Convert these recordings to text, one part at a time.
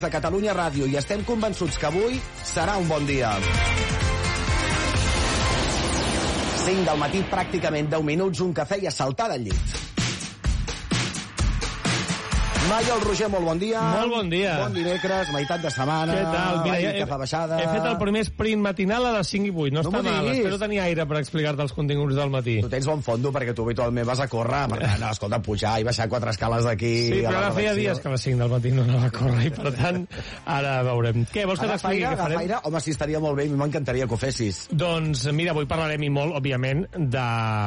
A Catalunya Ràdio i estem convençuts que avui serà un bon dia. 5 del matí, pràcticament 10 minuts, un cafè i a saltar del llit. Maia, el Roger, molt bon dia. Molt bon dia. Bon dimecres, meitat de setmana. Què tal? Mira, cap a baixada. He fet el primer sprint matinal a les 5 i 8. No està mal. Espero tenir aire per explicar-te els continguts del matí. Tu tens bon fondo perquè tu habitualment vas a córrer. Per tant, escolta, pujar i baixar 4 escales d'aquí. Sí, però ara feia dies que a les 5 del matí no anava a córrer i, per tant, ara veurem. Què, vols que t'expliqui què farem? Agafaire? Home, sí, estaria molt bé. A mi m'encantaria que ho fessis. Doncs, mira, avui parlarem i molt, òbviament, de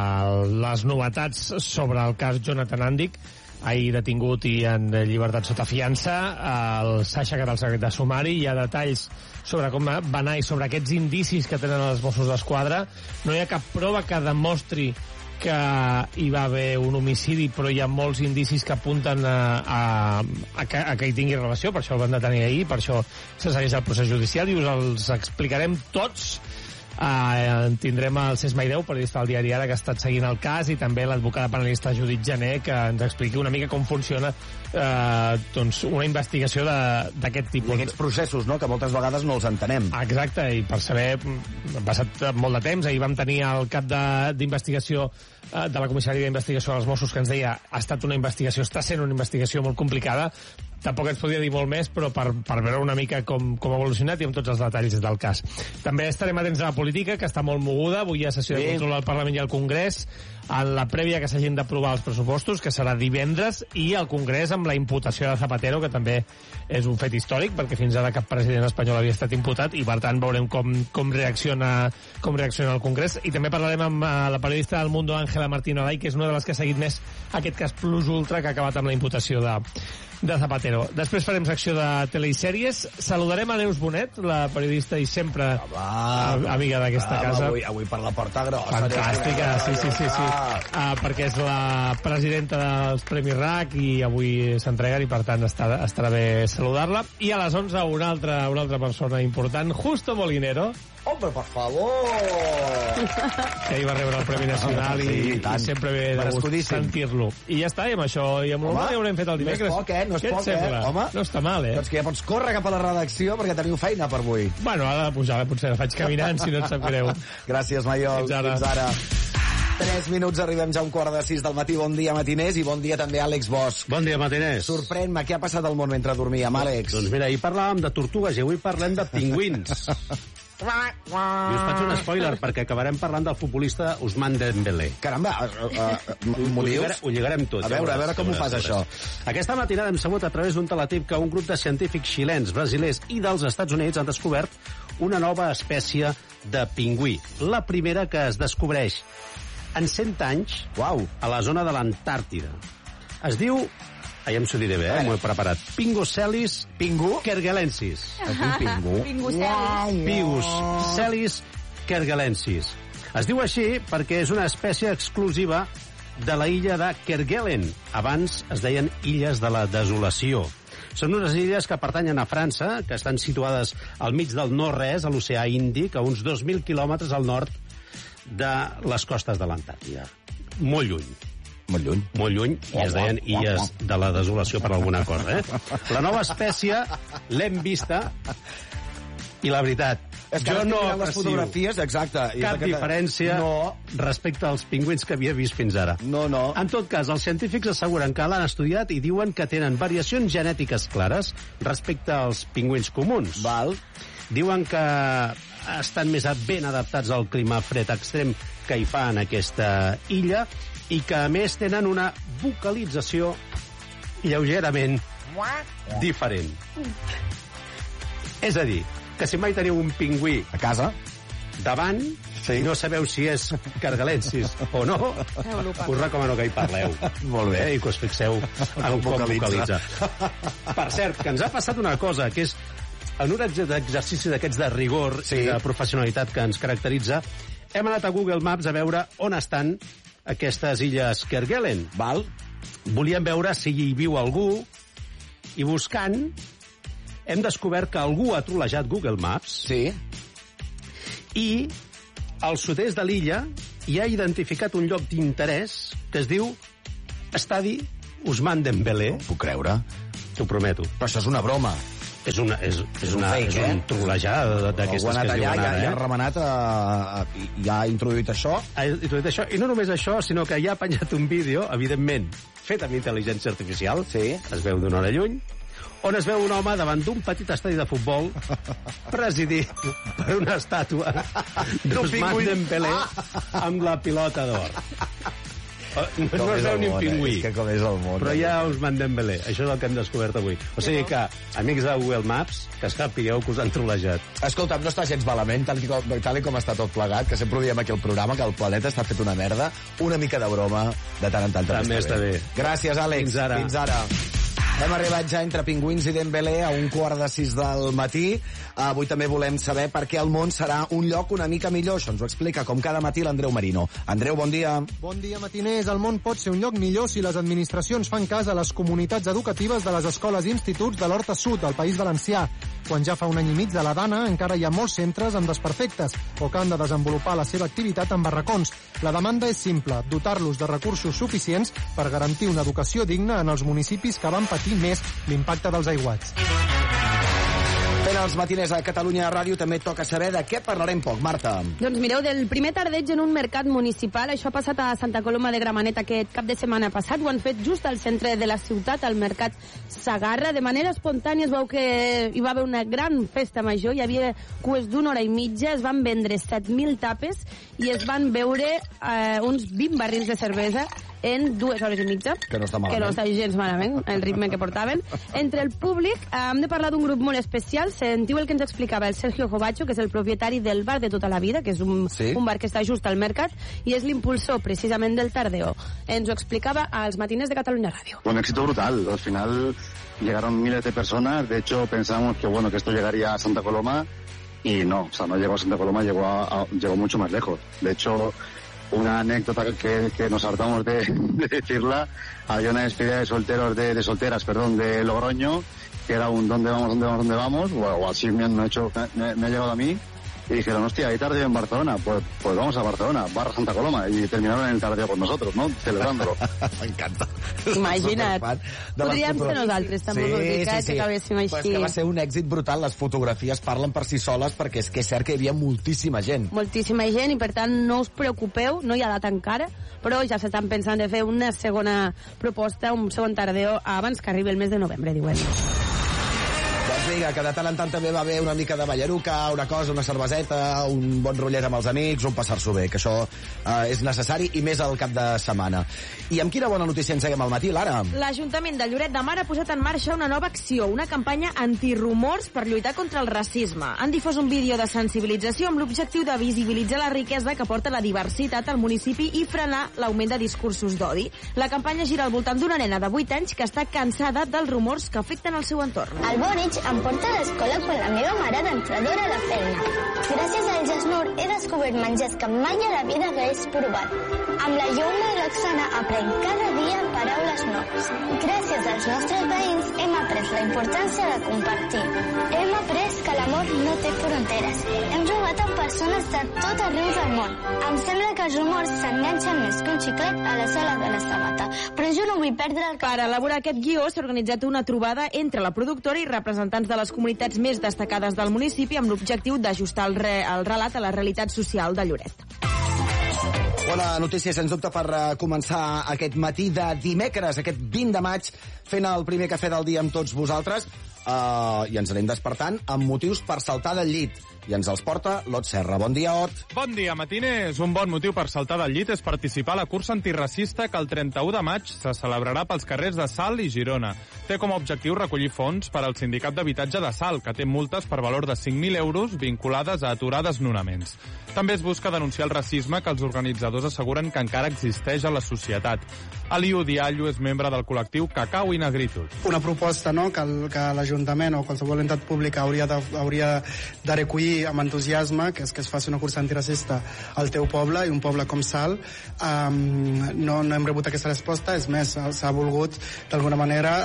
les novetats sobre el cas Jonathan Andic, ahir detingut i en llibertat sota fiança. El s'ha aixecat el secret de sumari, hi ha detalls sobre com va anar i sobre aquests indicis que tenen els Mossos d'Esquadra. No hi ha cap prova que demostri que hi va haver un homicidi, però hi ha molts indicis que apunten a que hi tingui relació, per això el van detenir ahir, per això se segueix el procés judicial i us els explicarem tots. Tindrem el Cesc Maideu, periodista del diari Ara, que ha estat seguint el cas, i també l'advocada penalista Judit Gené, que ens expliqui una mica com funciona doncs una investigació d'aquest tipus. I aquests processos, no?, que moltes vegades no els entenem. Exacte, i per saber, ha passat molt de temps. Ahir vam tenir el cap d'investigació de la comissaria d'investigació dels Mossos, que ens deia ha estat una investigació, està sent una investigació molt complicada. Tampoc ens podria dir molt més, però per veure una mica com ha evolucionat i amb tots els detalls del cas. També estarem atents a la política, que està molt moguda. Avui hi ha sessió de control al Parlament i al Congrés, en la prèvia que s'hagin d'aprovar els pressupostos, que serà divendres, i al Congrés amb la imputació de Zapatero, que també és un fet històric, perquè fins ara cap president espanyol havia estat imputat, i per tant veurem com reacciona el Congrés. I també parlarem amb la periodista del Mundo, Ángela Martín Alay, que és una de les que ha seguit més aquest cas plus ultra que ha acabat amb la imputació de Zapatero. Després farem secció de telesèries. Saludarem a Neus Bonet, la periodista i sempre amiga d'aquesta casa. Avui per la porta grossa. Fantàstica, sí. Perquè és la presidenta dels Premis RAC i avui s'entreguen i per tant estarà bé saludar-la. I a les 11 una altra persona important, Justo Molinero. Hombre, por favor! Que ahir va rebre el Premi Nacional i sempre ve de gust sentir-lo. I ja està, i amb això i amb l'home ja haurem fet el dimecres. No és poc, no és poc, home. No està mal, Doncs que ja pots córrer cap a la redacció perquè teniu feina per avui. Bueno, ara de pujar, potser la faig caminant, si no et sap greu. Gràcies, Maiol. Fins ara. 3 minuts, arribem ja a 5:45 del matí. Bon dia, matiners, i bon dia també a Àlex Bosch. Bon dia, matiners. Sorprèn-me, què ha passat al món mentre dormíem, Àlex? Doncs mira, ahir parlàvem de tortugues i avui parlem de pingüins. I us faig un spoiler, perquè acabarem parlant del futbolista Ousmane Dembélé. Caramba, m'ho dius? Ho lligarem tot. A veure com ho fas, això. Aquesta matinada hem sabut a través d'un teletip que un grup de científics xilens, brasilers i dels Estats Units han descobert una nova espècie de pingüí. La primera que es descobreix en 100 anys a la zona de l'Antàrtida. Es diu... Ja em s'ho diré bé, m'ho he preparat. Pingocelis kerguelensis. Pingocelis kerguelensis. Es diu així perquè és una espècie exclusiva de la illa de Kerguelen. Abans es deien Illes de la Desolació. Són unes illes que pertanyen a França, que estan situades al mig del no-res, a l'oceà Índic, a uns 2.000 quilòmetres al nord de les costes de l'Antàrtida. Molt lluny. Molt lluny, i es deien Illes de la Desolació per alguna cosa, La nova espècie l'hem vista i la veritat, jo no aprecio cap diferència respecte als pingüins que havia vist fins ara. En tot cas, els científics asseguren que l'han estudiat i diuen que tenen variacions genètiques clares respecte als pingüins comuns. Diuen que estan més ben adaptats al clima fred extrem que hi fa en aquesta illa i que, a més, tenen una vocalització lleugerament diferent. És a dir, que si mai teniu un pingüí a casa davant i no sabeu si és kerguelensis o no, us recomano que hi parleu. Molt bé. I que us fixeu en com vocalitza. Per cert, que ens ha passat una cosa, que és en un exercici d'aquests de rigor i de professionalitat que ens caracteritza, hem anat a Google Maps a veure on estan aquestes illes Kerguelen. Volíem veure si hi viu algú i buscant hem descobert que algú ha trolejat Google Maps i al sud-est de l'illa hi ha identificat un lloc d'interès que es diu Estadi Ousmane Dembélé. No puc creure. T'ho prometo. Però això és una broma. És un trolejar d'aquestes que es diuen ara. Ja ha remenat, ja ha introduït això. Ha introduït això, i no només això, sinó que ja ha penjat un vídeo, evidentment, fet amb intel·ligència artificial, es veu d'una hora lluny, on es veu un home davant d'un petit estadi de futbol presidit per una estàtua d'Ousmane Dembélé amb la pilota d'or. No es veu ni un pingüí, però hi ha Ousmane Dembélé. Això és el que hem descobert avui. O sigui que, amics de Google Maps, que sàpigueu que us han trolejat. Escolta'm, no està gens malament, tal com està tot plegat, que sempre ho diem aquí al programa, que el planeta està fet una merda. Una mica de broma, de tant en tant també està bé. Gràcies, Àlex. Fins ara. Hem arribat ja entre Pingüins i Dembélé a 5:45 del matí. Avui també volem saber per què el món serà un lloc una mica millor. Això ens ho explica, com cada matí, l'Andreu Marino. Andreu, bon dia. Bon dia, matiners. El món pot ser un lloc millor si les administracions fan cas a les comunitats educatives de les escoles i instituts de l'Horta Sud, al País Valencià. Quan ja fa un any i mig de la Dana, encara hi ha molts centres amb desperfectes o que han de desenvolupar la seva activitat en barracons. La demanda és simple, dotar-los de recursos suficients per garantir una educació digna en els municipis que van patir més l'impacte dels aiguats. Fent els matiners a Catalunya Ràdio també toca saber de què parlarem poc. Marta. Doncs mireu, del primer tardeig en un mercat municipal. Això ha passat a Santa Coloma de Gramenet aquest cap de setmana passat. Ho han fet just al centre de la ciutat, al mercat Sagarra. De manera espontània es veu que hi va haver una gran festa major. Hi havia cues d'una hora i mitja. Es van vendre 7.000 tapes i es van beure uns 20 barrils de cervesa en 2 hores i mitja. Que no està malament. Que no està gens malament, el ritme que portaven. Entre el públic hem de parlar d'un grup molt especial. Sentiu el que ens explicava el Sergio Jovacho, que és el propietari del bar de tota la vida, que és un bar que està just al mercat, i és l'impulsor precisament del Tardeo. Ens ho explicava als matiners de Catalunya Ràdio. Un éxito brutal. Al final llegaron miles de personas. De hecho, pensamos que esto llegaría a Santa Coloma y no. O sea, no llegó a Santa Coloma, llegó mucho más lejos. De hecho, una anécdota que nos hartamos de decirla, había una despedida de solteros de Logroño, que era un ¿dónde vamos? O así me ha llegado a mí, y dijeron, hostia, hay tardeo en Barcelona, pues vamos a Barcelona, barra Santa Coloma, y terminaron en el tardeo con nosotros, ¿no? Celebrándolo. M'encanta. Imagina't. Podríem ser nosaltres, també que acabéssim així. Però és que va ser un èxit brutal, les fotografies parlen per si soles, perquè és que és cert que hi havia moltíssima gent. Moltíssima gent, i per tant no us preocupeu, no hi ha data encara, però ja s'estan pensant de fer una segona proposta, un segon tardeo, abans que arribi el mes de novembre, diuen. Doncs vinga, que de tant en tant també va haver una mica de ballaruca, una cosa, una cerveseta, un bon rotllet amb els amics, un passar-s'ho bé, que això és necessari, i més al cap de setmana. I amb quina bona notícia enceguem al matí, Lara? L'Ajuntament de Lloret de Mar ha posat en marxa una nova acció, una campanya antirumors per lluitar contra el racisme. Han difós un vídeo de sensibilització amb l'objectiu de visibilitzar la riquesa que porta la diversitat al municipi i frenar l'augment de discursos d'odi. La campanya gira al voltant d'una nena de 8 anys que està cansada dels rumors que afecten el seu entorn. El Bonic em porta a l'escola quan la meva mare d'entradora a la feina. Gràcies al Jasnur he descobert menjars que mai a la vida hagués provat. Amb la Youma i l'Oxana aprenc cada dia paraules noves. Gràcies als nostres veïns hem après la importància de compartir. Hem après que l'amor no té fronteres. Hem jugat amb persones de tot arreu del món. Em sembla que els rumors s'enganxen més que un xiclet a la sala de la sabata. Però jo no vull perdre el... Per elaborar aquest guió s'ha organitzat una trobada entre la productora i representants de les comunitats més destacades del municipi amb l'objectiu d'ajustar el relat a la realitat social de Lloret. Bona notícia, sens dubte, per començar aquest matí de dimecres, aquest 20 de maig, fent el primer cafè del dia amb tots vosaltres, i ens anem despertant amb motius per saltar del llit. I ens els porta l'Ot Serra. Bon dia, Ot. Bon dia, matiners. Un bon motiu per saltar del llit és participar a la cursa antiracista que el 31 de maig se celebrarà pels carrers de Salt i Girona. Té com a objectiu recollir fons per al Sindicat d'Habitatge de Salt, que té multes per valor de 5.000 euros vinculades a aturar desnonaments. També es busca denunciar el racisme que els organitzadors asseguren que encara existeix a la societat. Aliu Diallo és membre del col·lectiu Cacau i Negritud. Una proposta, no?, que l'Ajuntament o qualsevol entitat pública hauria de recollir amb entusiasme, que és que es faci una cursa antiracista al teu poble, i un poble com Salt. No hem rebut aquesta resposta, és més, s'ha volgut d'alguna manera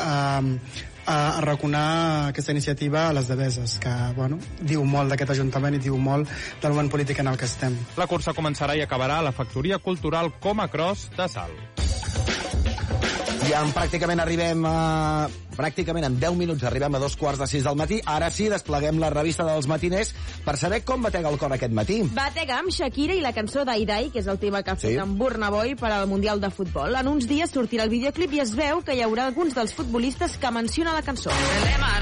arraconar aquesta iniciativa a les Deveses, que diu molt d'aquest Ajuntament i diu molt del moment polític en el que estem. La cursa començarà i acabarà a la Factoria Cultural Coma Cross de Salt. I pràcticament arribem pràcticament en 10 minuts arribem a 2:45 del matí. Ara sí, despleguem la revista dels matiners per saber com batega el cor aquest matí. Batega amb Shakira i la cançó d'Aidai, que és el tema que ha fet amb Burna Boy per al Mundial de Futbol. En uns dies sortirà el videoclip i es veu que hi haurà alguns dels futbolistes que menciona la cançó.